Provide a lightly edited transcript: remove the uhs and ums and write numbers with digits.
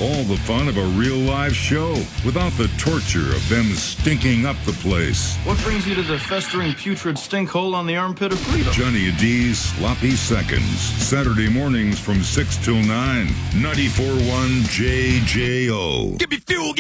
All the fun of a real live show without the torture of them stinking up the place. What brings you to the festering putrid stink hole on the armpit of freedom? Johnny D's Sloppy Seconds. Saturday mornings from 6 till 9. 94.1 JJO. Give me fuel.